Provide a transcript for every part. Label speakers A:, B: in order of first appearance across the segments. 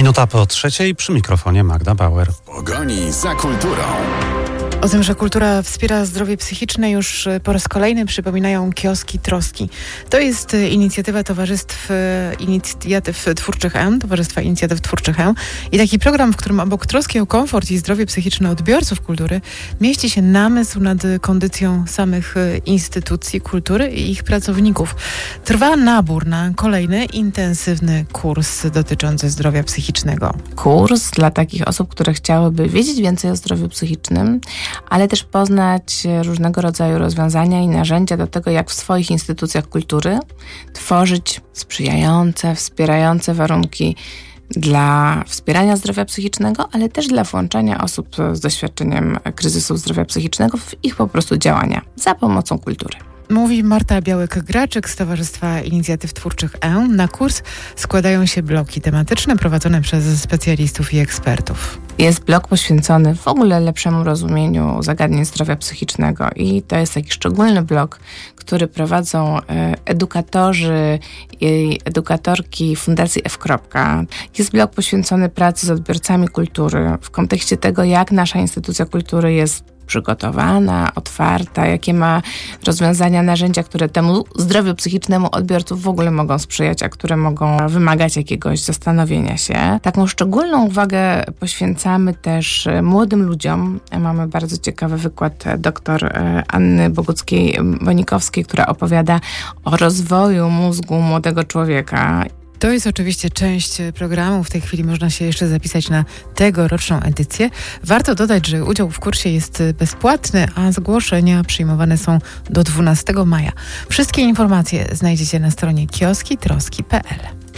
A: Minuta po 3:00, przy mikrofonie Magda Bauer.
B: W pogoni za kulturą.
C: O tym, że kultura wspiera zdrowie psychiczne, już po raz kolejny przypominają kioski Troski. To jest inicjatywa Towarzystwa Inicjatyw Twórczych E. I taki program, w którym obok troski o komfort i zdrowie psychiczne odbiorców kultury mieści się namysł nad kondycją samych instytucji kultury i ich pracowników. Trwa nabór na kolejny intensywny kurs dotyczący zdrowia psychicznego.
D: Kurs dla takich osób, które chciałyby wiedzieć więcej o zdrowiu psychicznym, ale też poznać różnego rodzaju rozwiązania i narzędzia do tego, jak w swoich instytucjach kultury tworzyć sprzyjające, wspierające warunki dla wspierania zdrowia psychicznego, ale też dla włączania osób z doświadczeniem kryzysu zdrowia psychicznego w ich po prostu działania za pomocą kultury.
C: Mówi Marta Białek-Graczyk z Towarzystwa Inicjatyw Twórczych E. Na kurs składają się bloki tematyczne prowadzone przez specjalistów i ekspertów.
D: Jest blok poświęcony w ogóle lepszemu rozumieniu zagadnień zdrowia psychicznego i to jest taki szczególny blok, który prowadzą edukatorzy i edukatorki Fundacji F. Jest blok poświęcony pracy z odbiorcami kultury w kontekście tego, jak nasza instytucja kultury jest przygotowana, otwarta, jakie ma rozwiązania, narzędzia, które temu zdrowiu psychicznemu odbiorców w ogóle mogą sprzyjać, a które mogą wymagać jakiegoś zastanowienia się. Taką szczególną uwagę poświęcamy też młodym ludziom. Mamy bardzo ciekawy wykład dr Anny Boguckiej-Bonikowskiej, która opowiada o rozwoju mózgu młodego człowieka.
C: To jest oczywiście część programu. W tej chwili można się jeszcze zapisać na tegoroczną edycję. Warto dodać, że udział w kursie jest bezpłatny, a zgłoszenia przyjmowane są do 12 maja. Wszystkie informacje znajdziecie na stronie kioskitroski.pl.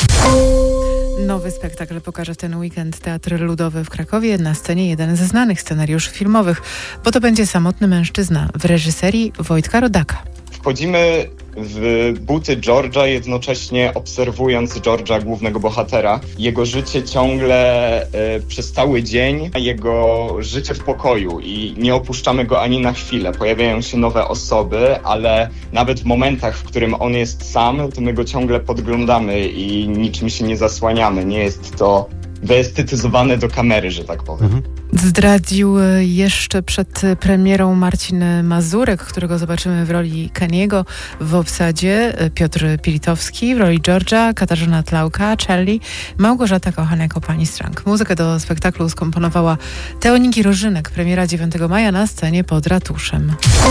C: Nowy spektakl pokaże w ten weekend Teatr Ludowy w Krakowie. Na scenie jeden ze znanych scenariuszy filmowych, bo to będzie Samotny mężczyzna w reżyserii Wojtka Rodaka.
E: Wchodzimy w buty George'a, jednocześnie obserwując George'a, głównego bohatera. Jego życie ciągle przez cały dzień, jego życie w pokoju i nie opuszczamy go ani na chwilę. Pojawiają się nowe osoby, ale nawet w momentach, w którym on jest sam, to my go ciągle podglądamy i niczym się nie zasłaniamy. Nie jest to wyestetyzowane do kamery, że tak powiem.
C: Zdradził jeszcze przed premierą Marcin Mazurek, którego zobaczymy w roli Keniego w obsadzie, Piotr Pilitowski w roli George'a, Katarzyna Tlauka, Celli, Małgorzata Kochanek-Pani Strang. Muzykę do spektaklu skomponowała Teoniki Rożynek. Premiera 9 maja na scenie pod ratuszem.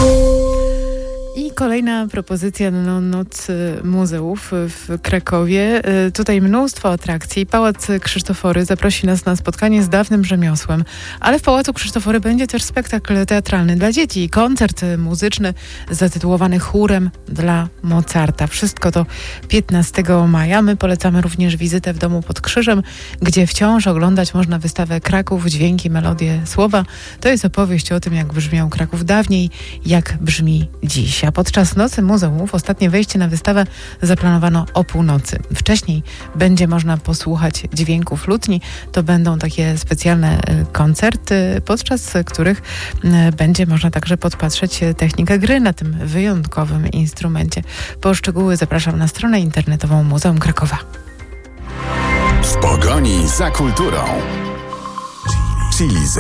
C: I kolejna propozycja Noc Muzeów w Krakowie. Tutaj mnóstwo atrakcji. Pałac Krzysztofory zaprosi nas na spotkanie z dawnym rzemiosłem. Ale w Pałacu Krzysztofory będzie też spektakl teatralny dla dzieci i koncert muzyczny zatytułowany Chórem dla Mozarta. Wszystko to 15 maja. My polecamy również wizytę w Domu pod Krzyżem, gdzie wciąż oglądać można wystawę Kraków, dźwięki, melodie, słowa. To jest opowieść o tym, jak brzmiał Kraków dawniej, jak brzmi dziś. A podczas Nocy Muzeów ostatnie wejście na wystawę zaplanowano o północy. Wcześniej będzie można posłuchać dźwięków lutni. To będą takie specjalne koncerty, podczas których będzie można także podpatrzeć technikę gry na tym wyjątkowym instrumencie. Po szczegóły zapraszam na stronę internetową Muzeum Krakowa.
B: W pogoni za kulturą. Chili Z.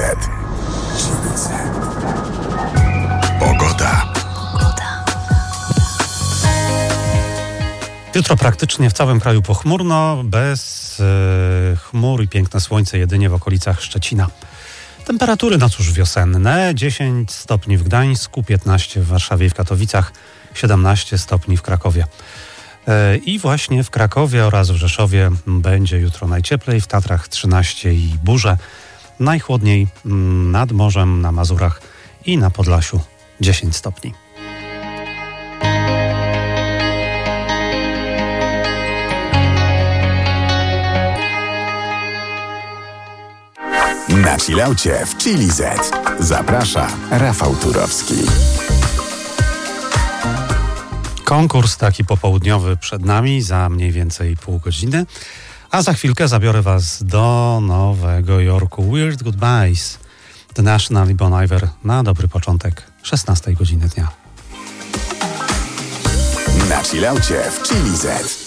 B: Pogoda.
A: Jutro praktycznie w całym kraju pochmurno, bez chmur i piękne słońce jedynie w okolicach Szczecina. Temperatury no cóż wiosenne, 10 stopni w Gdańsku, 15 w Warszawie i w Katowicach, 17 stopni w Krakowie. I właśnie w Krakowie oraz w Rzeszowie będzie jutro najcieplej, w Tatrach 13 i burze, najchłodniej nad morzem, na Mazurach i na Podlasiu 10 stopni.
B: Na chillaucie w Chili Z. Zaprasza Rafał Turowski.
A: Konkurs taki popołudniowy przed nami za mniej więcej pół godziny, a za chwilkę zabiorę Was do Nowego Jorku. Weird Goodbyes, The National i Bon Iver na dobry początek 16 godziny dnia.
B: Na chillaucie w Chili Z.